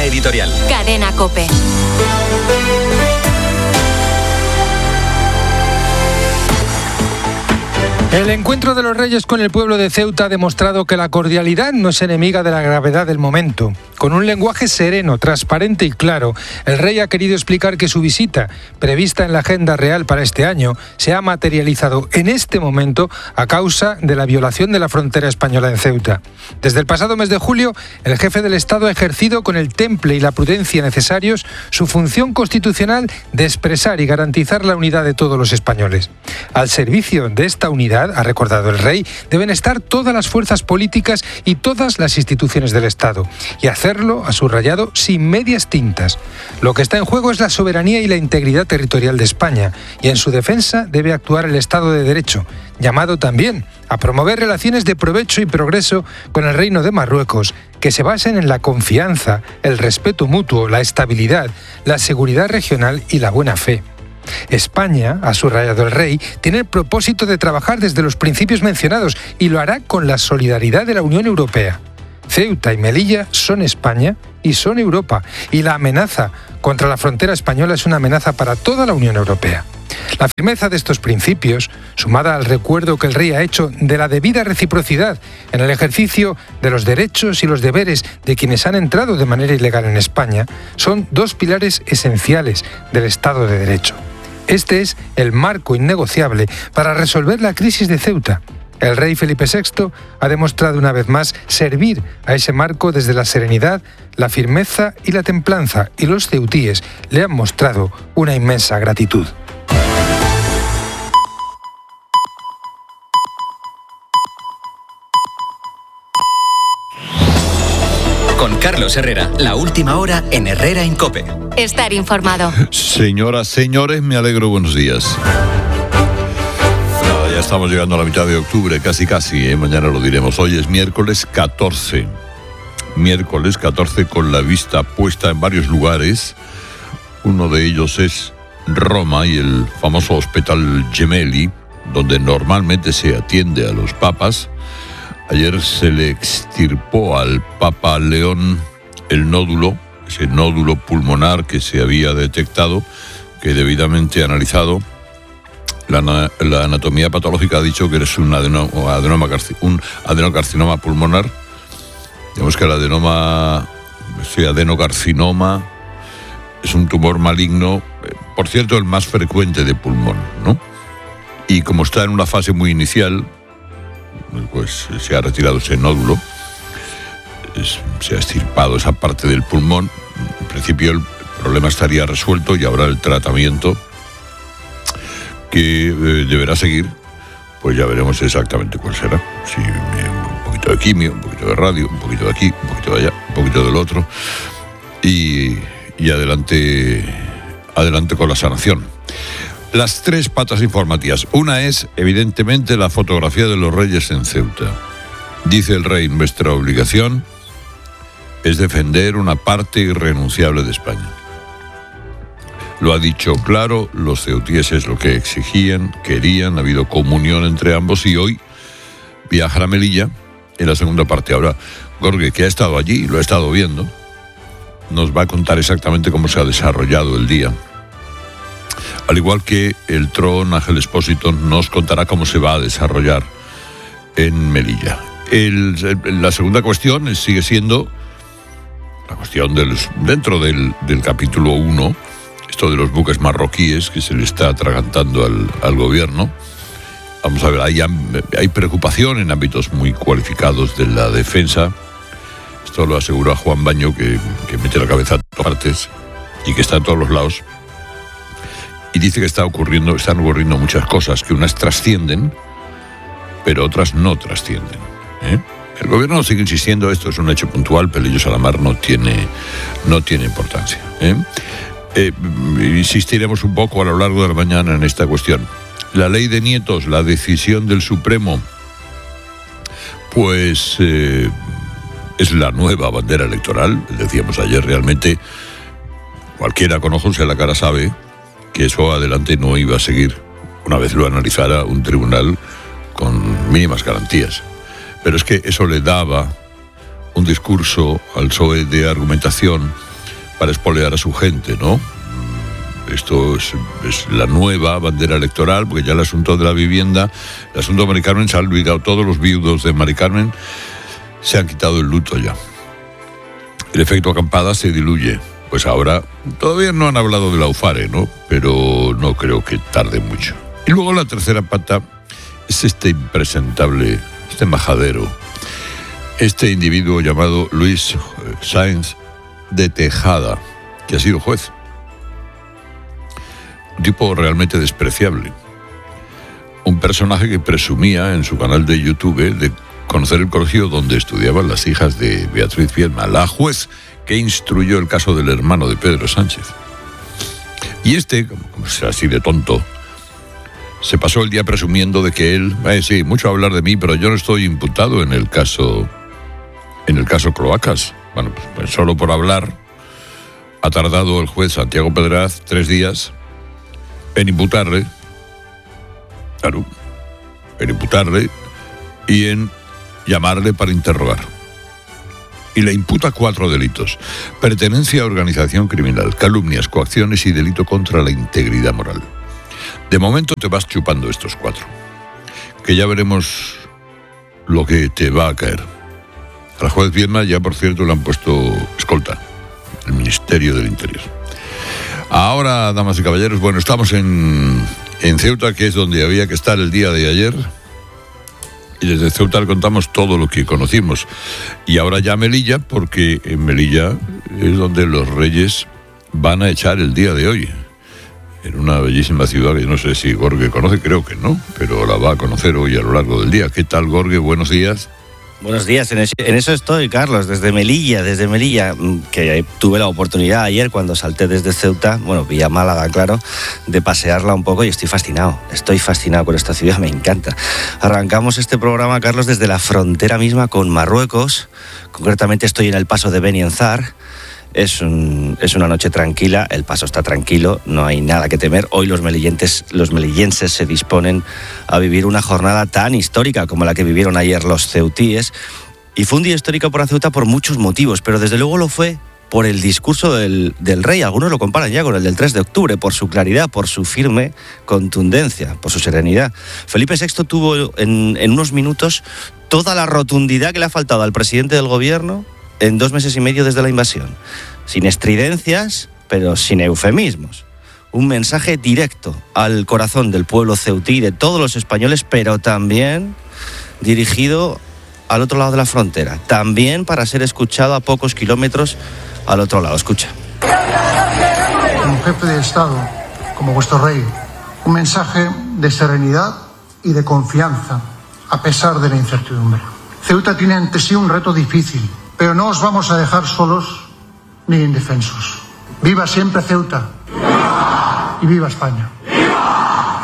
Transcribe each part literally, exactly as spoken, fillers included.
Línea Editorial. Cadena COPE. El encuentro de los reyes con el pueblo de Ceuta ha demostrado que la cordialidad no es enemiga de la gravedad del momento. Con un lenguaje sereno, transparente y claro, el rey ha querido explicar que su visita, prevista en la agenda real para este año, se ha materializado en este momento a causa de la violación de la frontera española en Ceuta. Desde el pasado mes de julio, el jefe del Estado ha ejercido con el temple y la prudencia necesarios su función constitucional de expresar y garantizar la unidad de todos los españoles. Al servicio de esta unidad, ha recordado el rey, deben estar todas las fuerzas políticas y todas las instituciones del Estado, y hacerlo, ha subrayado, sin medias tintas. Lo que está en juego es la soberanía y la integridad territorial de España, y en su defensa debe actuar el Estado de Derecho, llamado también a promover relaciones de provecho y progreso con el Reino de Marruecos, que se basen en la confianza, el respeto mutuo, la estabilidad, la seguridad regional y la buena fe. España, ha subrayado el rey, tiene el propósito de trabajar desde los principios mencionados y lo hará con la solidaridad de la Unión Europea. Ceuta y Melilla son España y son Europa, y la amenaza contra la frontera española es una amenaza para toda la Unión Europea. La firmeza de estos principios, sumada al recuerdo que el rey ha hecho de la debida reciprocidad en el ejercicio de los derechos y los deberes de quienes han entrado de manera ilegal en España, son dos pilares esenciales del Estado de Derecho. Este es el marco innegociable para resolver la crisis de Ceuta. El rey Felipe sexto ha demostrado una vez más servir a ese marco desde la serenidad, la firmeza y la templanza, y los ceutíes le han mostrado una inmensa gratitud. Con Carlos Herrera, la última hora en Herrera en COPE. Estar informado. Señoras, señores, me alegro, buenos días. No, ya estamos llegando a la mitad de octubre, casi casi, ¿eh? Mañana lo diremos. Hoy es miércoles catorce. Miércoles catorce, con la vista puesta en varios lugares. Uno de ellos es Roma y el famoso Hospital Gemelli, donde normalmente se atiende a los papas. Ayer se le extirpó al Papa León el nódulo, ese nódulo pulmonar que se había detectado, que debidamente analizado, la, la anatomía patológica ha dicho que es un, adeno, adenoma, un adenocarcinoma pulmonar. Digamos que el adenoma, ese adenocarcinoma es un tumor maligno, por cierto, el más frecuente de pulmón, ¿no? Y como está en una fase muy inicial, pues se ha retirado ese nódulo, es, se ha extirpado esa parte del pulmón. En principio el problema estaría resuelto y habrá el tratamiento que eh, deberá seguir, pues ya veremos exactamente cuál será. Si eh, un poquito de quimio, un poquito de radio, un poquito de aquí, un poquito de allá, un poquito del otro, y, y adelante, adelante con la sanación. Las tres patas informativas. Una es, evidentemente, la fotografía de los reyes en Ceuta. Dice el rey, nuestra obligación es defender una parte irrenunciable de España. Lo ha dicho claro, los ceutíes es lo que exigían, querían, ha habido comunión entre ambos y hoy viajan a Melilla en la segunda parte. Ahora, Jorge, que ha estado allí, lo ha estado viendo, nos va a contar exactamente cómo se ha desarrollado el día. Al igual que el Tron, Ángel Expósito, nos contará cómo se va a desarrollar en Melilla. El, el, la segunda cuestión es, sigue siendo la cuestión del, dentro del, del capítulo uno, esto de los buques marroquíes que se le está atragantando al, al gobierno. Vamos a ver, hay, hay preocupación en ámbitos muy cualificados de la defensa. Esto lo asegura Juan Baño, que, que mete la cabeza a todas partes y que está en todos los lados. Y dice que está ocurriendo, están ocurriendo muchas cosas, que unas trascienden, pero otras no trascienden, ¿eh? El gobierno sigue insistiendo, esto es un hecho puntual, Pelillos a la mar no tiene, no tiene importancia, ¿eh? Eh, insistiremos un poco a lo largo de la mañana en esta cuestión. La ley de nietos, la decisión del Supremo, pues eh, es la nueva bandera electoral. Decíamos ayer, realmente cualquiera con ojos en la cara sabe que eso adelante no iba a seguir una vez lo analizara un tribunal con mínimas garantías. Pero es que eso le daba un discurso al P S O E de argumentación para espolear a su gente, ¿no? Esto es, es la nueva bandera electoral, porque ya el asunto de la vivienda, el asunto de Mari Carmen se ha olvidado. Todos los viudos de Mari Carmen se han quitado el luto ya. El efecto acampada se diluye. Pues ahora todavía no han hablado de la UFARE, ¿no? Pero no creo que tarde mucho. Y luego la tercera pata es este impresentable, este majadero, este individuo llamado Luis Sáenz de Tejada, que ha sido juez. Un tipo realmente despreciable. Un personaje que presumía en su canal de YouTube de conocer el colegio donde estudiaban las hijas de Beatriz Viedma, la juez que instruyó el caso del hermano de Pedro Sánchez. Y este, como es así de tonto, se pasó el día presumiendo de que él, eh, sí, mucho hablar de mí, pero yo no estoy imputado en el caso, en el caso Cloacas. Bueno, pues, pues solo por hablar ha tardado el juez Santiago Pedraz tres días en imputarle, claro, en imputarle y en llamarle para interrogar. Y le imputa cuatro delitos: pertenencia a organización criminal, calumnias, coacciones y delito contra la integridad moral. De momento te vas chupando estos cuatro, que ya veremos lo que te va a caer. A la juez Viedma ya, por cierto, le han puesto escolta, el Ministerio del Interior. Ahora, damas y caballeros, bueno, estamos en, en Ceuta, que es donde había que estar el día de ayer. Y desde Ceuta le contamos todo lo que conocimos. Y ahora ya Melilla, porque en Melilla es donde los reyes van a echar el día de hoy. En una bellísima ciudad que no sé si Gorge conoce, creo que no, pero la va a conocer hoy a lo largo del día. ¿Qué tal, Gorge? Buenos días. Buenos días, en eso estoy, Carlos, desde Melilla, desde Melilla, que tuve la oportunidad ayer cuando salté desde Ceuta, bueno, Villa Málaga, claro, de pasearla un poco y estoy fascinado, estoy fascinado con esta ciudad, me encanta. Arrancamos este programa, Carlos, desde la frontera misma con Marruecos, concretamente estoy en el paso de Beni Enzar. Es, un, es una noche tranquila, el paso está tranquilo, no hay nada que temer. Hoy los melillenses, los melillenses se disponen a vivir una jornada tan histórica como la que vivieron ayer los ceutíes. Y fue un día histórico para Ceuta por muchos motivos, pero desde luego lo fue por el discurso del, del rey. Algunos lo comparan ya con el del tres de octubre, por su claridad, por su firme contundencia, por su serenidad. Felipe sexto tuvo en, en unos minutos toda la rotundidad que le ha faltado al presidente del gobierno en dos meses y medio desde la invasión. Sin estridencias, pero sin eufemismos. Un mensaje directo al corazón del pueblo ceutí, de todos los españoles, pero también dirigido al otro lado de la frontera. También para ser escuchado a pocos kilómetros al otro lado. Escucha. Como jefe de Estado, como vuestro rey, un mensaje de serenidad y de confianza, a pesar de la incertidumbre. Ceuta tiene ante sí un reto difícil, pero no os vamos a dejar solos ni indefensos. ¡Viva siempre Ceuta! ¡Viva! Y ¡viva España! ¡Viva!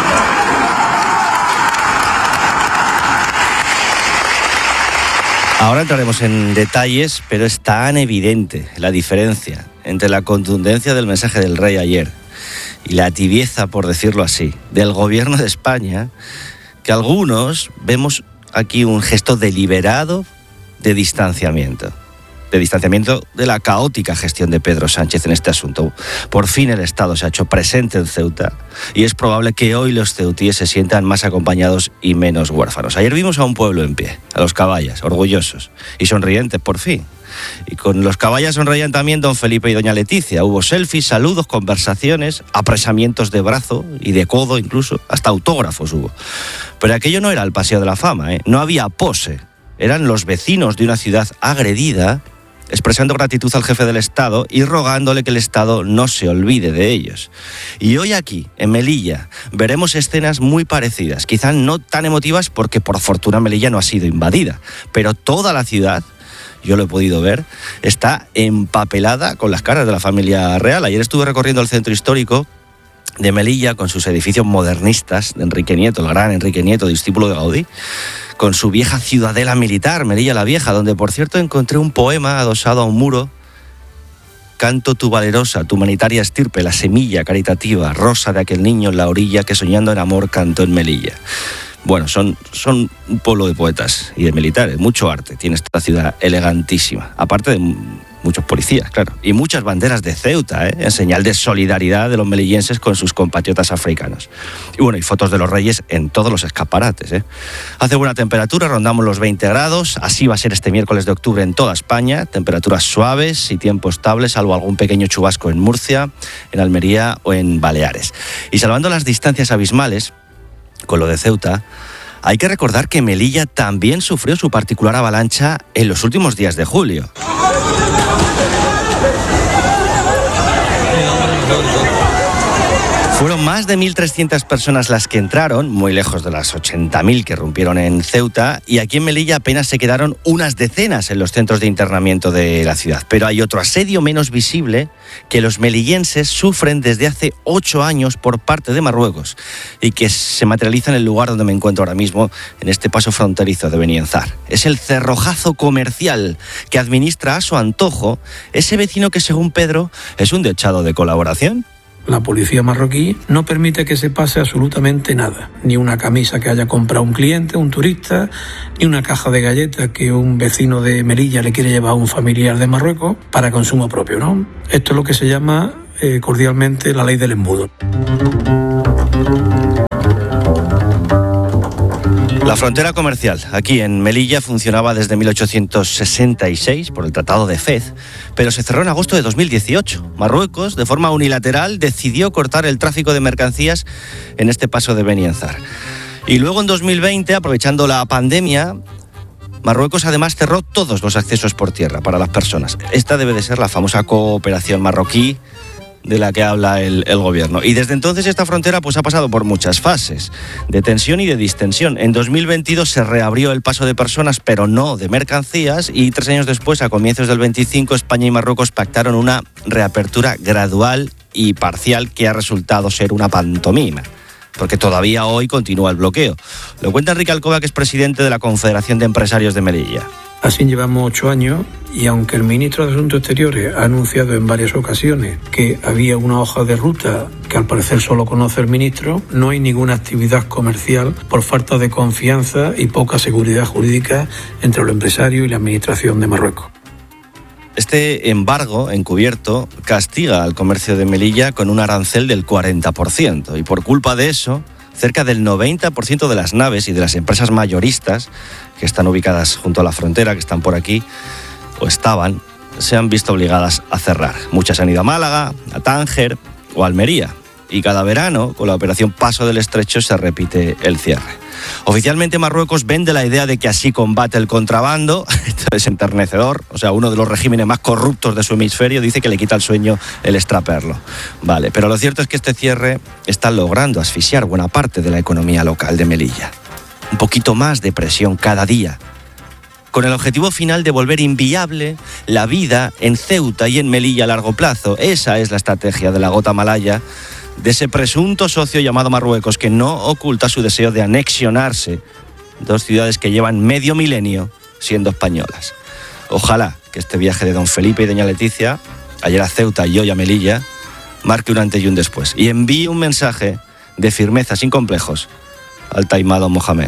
Ahora entraremos en detalles, pero es tan evidente la diferencia entre la contundencia del mensaje del rey ayer y la tibieza, por decirlo así, del gobierno de España, que algunos vemos aquí un gesto deliberado de distanciamiento, de distanciamiento de la caótica gestión de Pedro Sánchez en este asunto. Por fin el Estado se ha hecho presente en Ceuta y es probable que hoy los ceutíes se sientan más acompañados y menos huérfanos. Ayer vimos a un pueblo en pie, a los caballas, orgullosos y sonrientes por fin. Y con los caballas sonreían también don Felipe y doña Leticia. Hubo selfies, saludos, conversaciones, apresamientos de brazo y de codo incluso, hasta autógrafos hubo. Pero aquello no era el Paseo de la Fama, ¿eh? No había pose. Eran los vecinos de una ciudad agredida expresando gratitud al jefe del Estado y rogándole que el Estado no se olvide de ellos. Y hoy aquí, en Melilla, veremos escenas muy parecidas, quizá no tan emotivas porque por fortuna Melilla no ha sido invadida, pero toda la ciudad, yo lo he podido ver, está empapelada con las caras de la familia real. Ayer estuve recorriendo el centro histórico de Melilla con sus edificios modernistas de Enrique Nieto, el gran Enrique Nieto, discípulo de Gaudí, con su vieja ciudadela militar, Melilla la Vieja, donde por cierto encontré un poema adosado a un muro: canto tu valerosa, tu humanitaria estirpe, la semilla caritativa, rosa de aquel niño en la orilla que soñando en amor cantó en Melilla. Bueno, son, son un pueblo de poetas y de militares, mucho arte tiene esta ciudad elegantísima, aparte de muchos policías, claro, y muchas banderas de Ceuta, ¿eh? En señal de solidaridad de los melillenses con sus compatriotas africanos. Y bueno, y fotos de los reyes en todos los escaparates, ¿eh? Hace buena temperatura, rondamos los veinte grados, así va a ser este miércoles de octubre en toda España, temperaturas suaves y tiempo estable, salvo algún pequeño chubasco en Murcia, en Almería o en Baleares. Y salvando las distancias abismales, con lo de Ceuta, hay que recordar que Melilla también sufrió su particular avalancha en los últimos días de julio. Fueron más de mil trescientas personas las que entraron, muy lejos de las ochenta mil que rompieron en Ceuta, y aquí en Melilla apenas se quedaron unas decenas en los centros de internamiento de la ciudad. Pero hay otro asedio menos visible que los melillenses sufren desde hace ocho años por parte de Marruecos y que se materializa en el lugar donde me encuentro ahora mismo, en este paso fronterizo de Benienzar. Es el cerrojazo comercial que administra a su antojo ese vecino que, según Pedro, es un dechado de colaboración. La policía marroquí no permite que se pase absolutamente nada, ni una camisa que haya comprado un cliente, un turista, ni una caja de galletas que un vecino de Melilla le quiere llevar a un familiar de Marruecos para consumo propio, ¿no? Esto es lo que se llama eh, cordialmente la ley del embudo. La frontera comercial aquí en Melilla funcionaba desde mil ochocientos sesenta y seis por el Tratado de Fez, pero se cerró en agosto de dos mil dieciocho. Marruecos, de forma unilateral, decidió cortar el tráfico de mercancías en este paso de Benienzar. Y luego en dos mil veinte, aprovechando la pandemia, Marruecos además cerró todos los accesos por tierra para las personas. Esta debe de ser la famosa cooperación marroquí de la que habla el, el gobierno. Y desde entonces esta frontera pues ha pasado por muchas fases de tensión y de distensión. En dos mil veintidós se reabrió el paso de personas, pero no de mercancías, y tres años después, a comienzos del veinticinco, España y Marruecos pactaron una reapertura gradual y parcial que ha resultado ser una pantomima, porque todavía hoy continúa el bloqueo. Lo cuenta Enrique Alcoba, que es presidente de la Confederación de Empresarios de Melilla. Así llevamos ocho años y aunque el ministro de Asuntos Exteriores ha anunciado en varias ocasiones que había una hoja de ruta que al parecer solo conoce el ministro, no hay ninguna actividad comercial por falta de confianza y poca seguridad jurídica entre los empresarios y la administración de Marruecos. Este embargo encubierto castiga al comercio de Melilla con un arancel del cuarenta por ciento y por culpa de eso, cerca del noventa por ciento de las naves y de las empresas mayoristas que están ubicadas junto a la frontera, que están por aquí, o estaban, se han visto obligadas a cerrar. Muchas han ido a Málaga, a Tánger o a Almería. Y cada verano, con la operación Paso del Estrecho, se repite el cierre. Oficialmente Marruecos vende la idea de que así combate el contrabando. Esto es enternecedor. O sea, uno de los regímenes más corruptos de su hemisferio dice que le quita el sueño el extraperlo. Vale, pero lo cierto es que este cierre está logrando asfixiar buena parte de la economía local de Melilla. Un poquito más de presión cada día, con el objetivo final de volver inviable la vida en Ceuta y en Melilla a largo plazo. Esa es la estrategia de la gota malaya de ese presunto socio llamado Marruecos, que no oculta su deseo de anexionarse dos ciudades que llevan medio milenio siendo españolas. Ojalá que este viaje de don Felipe y doña Leticia, ayer a Ceuta y hoy a Melilla, marque un antes y un después y envíe un mensaje de firmeza sin complejos al taimado Mohamed.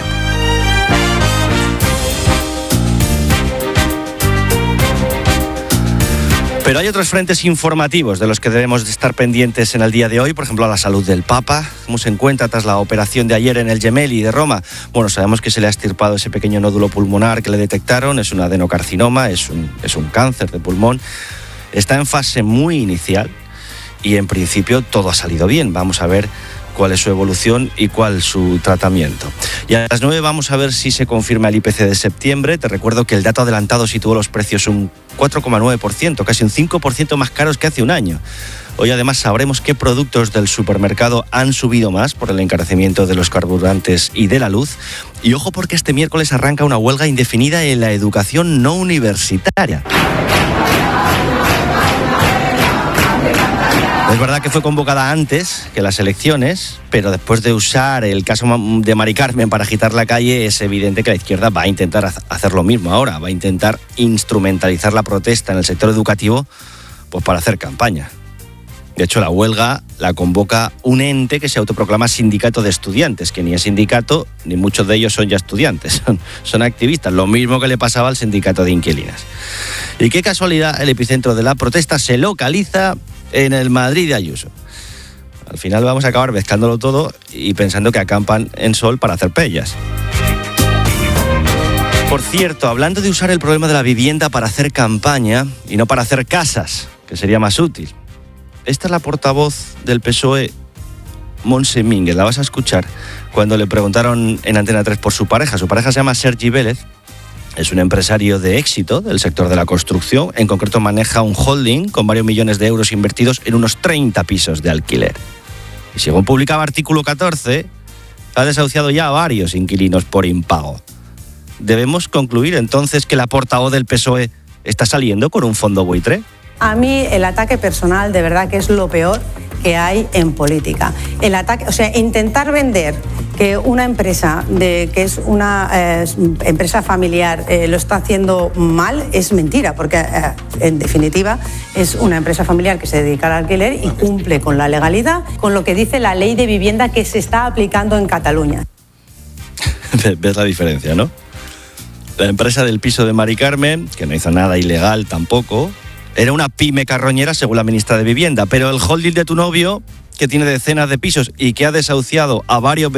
Pero hay otros frentes informativos de los que debemos de estar pendientes en el día de hoy, por ejemplo, la salud del Papa. ¿Cómo se encuentra tras la operación de ayer en el Gemelli de Roma? Bueno, sabemos que se le ha extirpado ese pequeño nódulo pulmonar que le detectaron, es un adenocarcinoma, es un, es un cáncer de pulmón. Está en fase muy inicial y en principio todo ha salido bien. Vamos a ver cuál es su evolución y cuál su tratamiento. Y a las nueve vamos a ver si se confirma el I P C de septiembre. Te recuerdo que el dato adelantado situó los precios un cuatro coma nueve por ciento, casi un cinco por ciento más caros que hace un año. Hoy además sabremos qué productos del supermercado han subido más por el encarecimiento de los carburantes y de la luz. Y ojo, porque este miércoles arranca una huelga indefinida en la educación no universitaria. Es verdad que fue convocada antes que las elecciones, pero después de usar el caso de Mari Carmen para agitar la calle, es evidente que la izquierda va a intentar hacer lo mismo ahora, va a intentar instrumentalizar la protesta en el sector educativo pues para hacer campaña. De hecho, la huelga la convoca un ente que se autoproclama sindicato de estudiantes, que ni es sindicato, ni muchos de ellos son ya estudiantes, son, son activistas, lo mismo que le pasaba al sindicato de inquilinas. Y qué casualidad, el epicentro de la protesta se localiza en el Madrid de Ayuso. Al final vamos a acabar mezclándolo todo y pensando que acampan en Sol para hacer pellas. Por cierto, hablando de usar el problema de la vivienda para hacer campaña y no para hacer casas, que sería más útil. Esta es la portavoz del P S O E, Montse Mínguez. La vas a escuchar cuando le preguntaron en Antena tres por su pareja. Su pareja se llama Sergi Vélez. Es un empresario de éxito del sector de la construcción. En concreto maneja un holding con varios millones de euros invertidos en unos treinta pisos de alquiler. Y según publicaba Artículo catorce, ha desahuciado ya a varios inquilinos por impago. ¿Debemos concluir entonces que la portavoz del P S O E está saliendo con un fondo buitre? A mí el ataque personal de verdad que es lo peor que hay en política. El ataque, o sea, intentar vender que una empresa de, que es una eh, empresa familiar eh, lo está haciendo mal es mentira, porque eh, en definitiva es una empresa familiar que se dedica al alquiler y cumple con la legalidad, con lo que dice la ley de vivienda que se está aplicando en Cataluña. ¿Ves la diferencia, no? La empresa del piso de Mari Carmen, que no hizo nada ilegal tampoco, era una pyme carroñera según la ministra de Vivienda, pero el holding de tu novio, que tiene decenas de pisos y que ha desahuciado a varios